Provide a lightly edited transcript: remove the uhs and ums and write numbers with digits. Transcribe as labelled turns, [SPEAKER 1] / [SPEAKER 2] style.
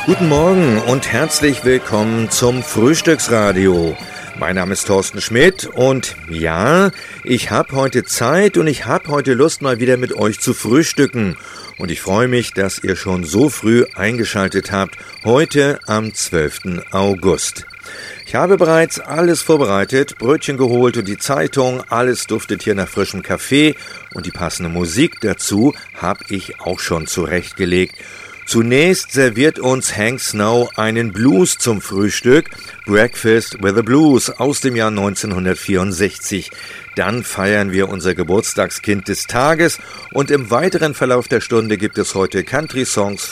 [SPEAKER 1] Guten Morgen und herzlich willkommen zum Frühstücksradio. Mein Name ist Thorsten Schmidt und ja, ich habe heute Zeit und ich habe heute Lust, mal wieder mit euch zu frühstücken. Und ich freue mich, dass ihr schon so früh eingeschaltet habt, heute am 12. August. Ich habe bereits alles vorbereitet, Brötchen geholt und die Zeitung, alles duftet hier nach frischem Kaffee und die passende Musik dazu habe ich auch schon zurechtgelegt. Zunächst serviert uns Hank Snow einen Blues zum Frühstück, Breakfast with the Blues aus dem Jahr 1964. Dann feiern wir unser Geburtstagskind des Tages und im weiteren Verlauf der Stunde gibt es heute Country-Songs